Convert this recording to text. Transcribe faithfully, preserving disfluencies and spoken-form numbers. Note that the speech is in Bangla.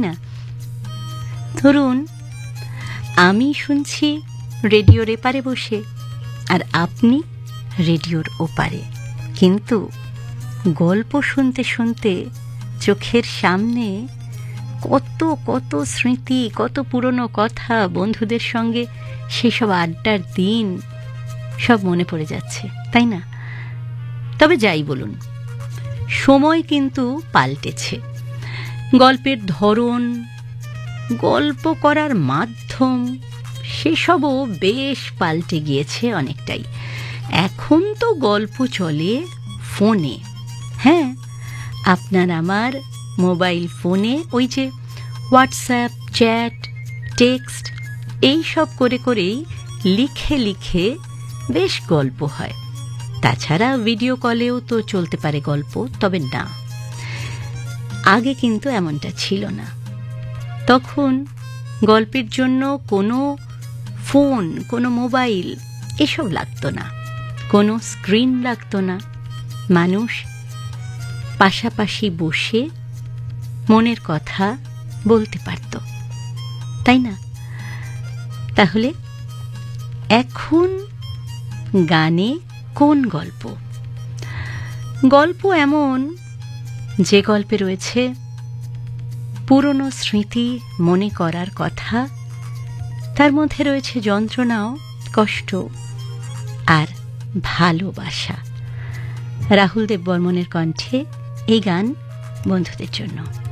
না? ধরুন আমি শুনছি রেডিওর এপারে বসে, আর আপনি রেডিওর ওপারে, কিন্তু গল্প শুনতে শুনতে চোখের সামনে কত কত স্মৃতি, কত পুরনো কথা, বন্ধুদের সঙ্গে সেসব আড্ডার দিন সব মনে পড়ে যাচ্ছে, তাই না? তবে যাই বলুন, সময় কিন্তু পাল্টেছে। গল্পের ধরন, গল্প করার মাধ্যম সেসবও বেশ পাল্টে গিয়েছে অনেকটাই। এখন তো গল্প চলে ফোনে। হ্যাঁ, আপনার আমার মোবাইল ফোনে ওই যে হোয়াটসঅ্যাপ, চ্যাট, টেক্সট এই সব করে করেই লিখে লিখে বেশ গল্প হয়। তাছাড়া ভিডিও কলেও তো চলতে পারে গল্প, তবে না, আগে কিন্তু এমনটা ছিল না। তখন গল্পের জন্য কোনো ফোন, কোনো মোবাইল এসব লাগতো না, কোনো স্ক্রিন লাগতো না। মানুষ পাশাপাশি বসে মনের কথা বলতে পারত, তাই না? তাহলে এখন গানে কোন গল্প? গল্প এমন যে গল্পে রয়েছে পুরনো স্মৃতি, মনে করার কথা, তার মধ্যে রয়েছে যন্ত্রণাও, কষ্ট আর ভালোবাসা। রাহুল দেব বর্মনের কণ্ঠে এই গান বন্ধুদের জন্য।